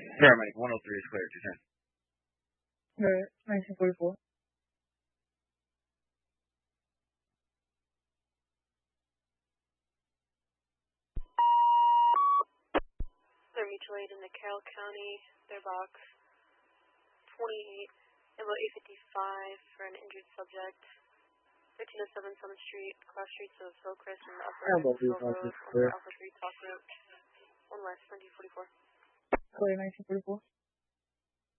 Paramedic 103 is clear. 210. Alright, 1944. They're mutual aid in the Carroll County, their box 28, about 855 for an injured subject. 1307 Summit Street, cross streets of Hillcrest and Upper Hill Road, over Alpha 3 Talk Route. 1 West, 1944. Clear, 1944.